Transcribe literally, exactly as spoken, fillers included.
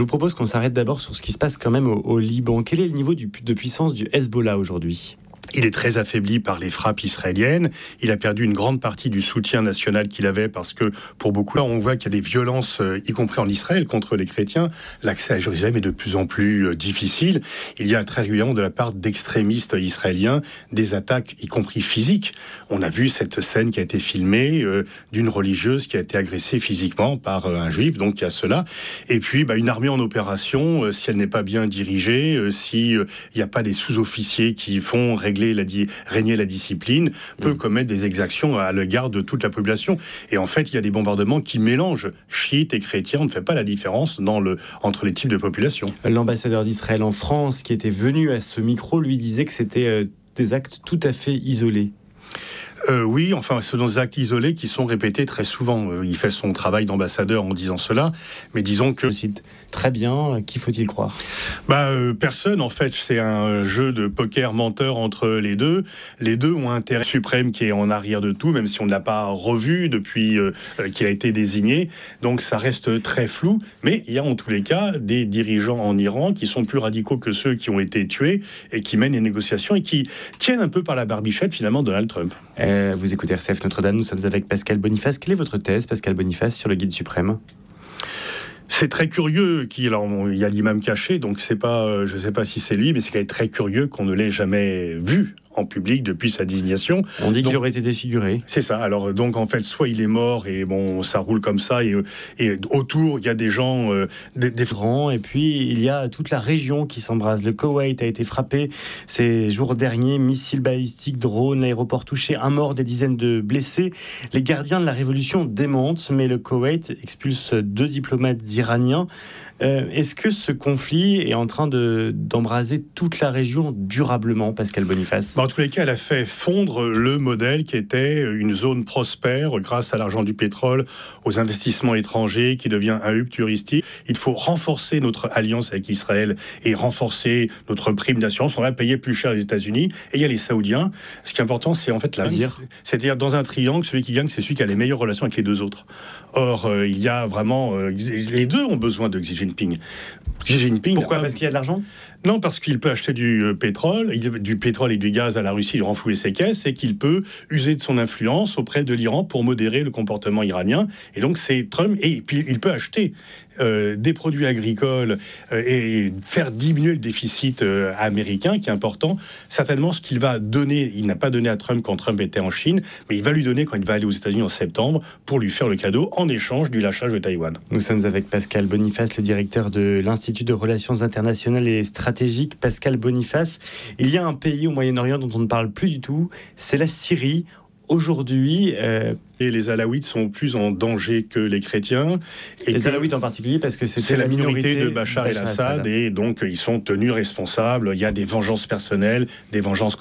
Je vous propose qu'on s'arrête d'abord sur ce qui se passe quand même au, au Liban. Quel est le niveau du, de puissance du Hezbollah aujourd'hui ? Il est très affaibli par les frappes israéliennes. Il a perdu une grande partie du soutien national qu'il avait parce que, pour beaucoup, là, on voit qu'il y a des violences, euh, y compris en Israël, contre les chrétiens. L'accès à Jérusalem est de plus en plus euh, difficile. Il y a très régulièrement de la part d'extrémistes israéliens des attaques, y compris physiques. On a vu cette scène qui a été filmée euh, d'une religieuse qui a été agressée physiquement par euh, un juif, donc il y a cela. Et puis, bah, une armée en opération, euh, si elle n'est pas bien dirigée, euh, si euh, il n'y a pas des sous-officiers qui font régler La di- régner la discipline, peut mmh. commettre des exactions à l'égard de toute la population. Et en fait, il y a des bombardements qui mélangent chiites et chrétiens. On ne fait pas la différence dans le, entre les types de populations. L'ambassadeur d'Israël en France, qui était venu à ce micro, lui disait que c'était euh, des actes tout à fait isolés. Euh, oui, enfin, ce sont des actes isolés qui sont répétés très souvent. Il fait son travail d'ambassadeur en disant cela, mais disons que... Je cite très bien, qui faut-il croire ? Bah, euh, personne, en fait. C'est un jeu de poker menteur entre les deux. Les deux ont un intérêt suprême qui est en arrière de tout, même si on ne l'a pas revu depuis euh, qu'il a été désigné. Donc, ça reste très flou. Mais il y a en tous les cas des dirigeants en Iran qui sont plus radicaux que ceux qui ont été tués et qui mènent les négociations et qui tiennent un peu par la barbichette, finalement, Donald Trump. Euh, vous écoutez R C F Notre-Dame, nous sommes avec Pascal Boniface. Quelle est votre thèse, Pascal Boniface, sur le Guide suprême ? C'est très curieux qu'il alors bon, il y a l'imam caché, donc c'est pas, je ne sais pas si c'est lui, mais c'est quand même très curieux qu'on ne l'ait jamais vu en public depuis sa désignation. On dit donc, qu'il aurait été défiguré. C'est ça. Alors donc en fait, soit il est mort et bon, ça roule comme ça et, et autour il y a des gens, euh, des, des grands et puis il y a toute la région qui s'embrase. Le Koweït a été frappé ces jours derniers, missiles balistiques, drones, l'aéroport touché, un mort, des dizaines de blessés. Les gardiens de la révolution démentent, mais le Koweït expulse deux diplomates iraniens. Euh, est-ce que ce conflit est en train de, d'embraser toute la région durablement, Pascal Boniface ? En tous les cas, elle a fait fondre le modèle qui était une zone prospère grâce à l'argent du pétrole, aux investissements étrangers, qui devient un hub touristique. Il faut renforcer notre alliance avec Israël et renforcer notre prime d'assurance. On va payer plus cher les États-Unis et il y a les Saoudiens. Ce qui est important, c'est en fait la dire, c'est-à-dire dans un triangle, celui qui gagne, c'est celui qui a les meilleures relations avec les deux autres. Or, euh, il y a vraiment euh, les deux ont besoin de Xi Jinping. Xi Jinping. Pourquoi ? Parce qu'il y a de l'argent ? Non, parce qu'il peut acheter du pétrole, du pétrole et du gaz à la Russie, il renflouer ses caisses, et qu'il peut user de son influence auprès de l'Iran pour modérer le comportement iranien. Et donc c'est Trump, et puis il peut acheter euh, des produits agricoles euh, et faire diminuer le déficit euh, américain, qui est important. Certainement, ce qu'il va donner, il n'a pas donné à Trump quand Trump était en Chine, mais il va lui donner quand il va aller aux États-Unis en septembre pour lui faire le cadeau en échange du lâchage de Taïwan. Nous sommes avec Pascal Boniface, le directeur de l'Institut de Relations internationales et stratégiques. Pascal Boniface, il y a un pays au Moyen-Orient dont on ne parle plus du tout, c'est la Syrie. Aujourd'hui... Euh... Et les Alaouites sont plus en danger que les chrétiens. Et les Alaouites en particulier, parce que c'était c'est la minorité, minorité de Bachar, Bachar el-Assad, et donc ils sont tenus responsables. Il y a des vengeances personnelles, des vengeances